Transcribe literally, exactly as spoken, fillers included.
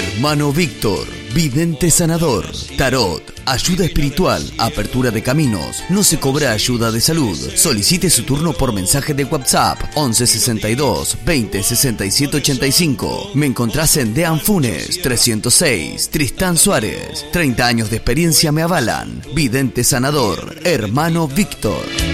Hermano Víctor, vidente sanador, tarot, ayuda espiritual, apertura de caminos. No se cobra ayuda de salud. Solicite su turno por mensaje de WhatsApp once sesenta y dos veinte sesenta y siete ochenta y cinco. Me encontrás en Dean Funes trescientos seis, Tristán Suárez. treinta años de experiencia me avalan. Vidente sanador, Hermano Víctor.